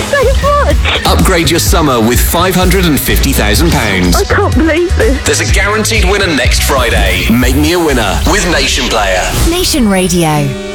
so much. Upgrade your summer with £550,000. I can't believe this. There's a guaranteed winner next Friday. Make me a winner with Nation Player. Nation Radio.